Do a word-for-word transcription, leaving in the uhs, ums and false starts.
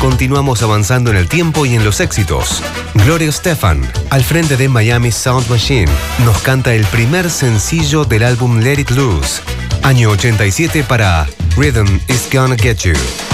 continuamos avanzando en el tiempo y en los éxitos. Gloria Estefan, al frente de Miami Sound Machine, nos canta el primer sencillo del álbum Let It Loose, año ochenta y siete para Rhythm Is Gonna Get You.